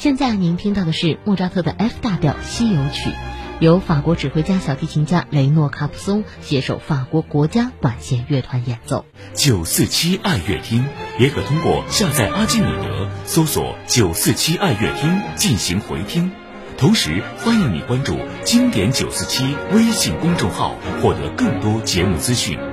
现在您听到的是莫扎特的 F 大调西游曲，由法国指挥家小提琴家雷诺卡普松携手法国国家管弦乐团演奏。 947爱乐厅也可通过下载阿基米德搜索947爱乐厅进行回听。同时欢迎你关注经典947微信公众号，获得更多节目资讯。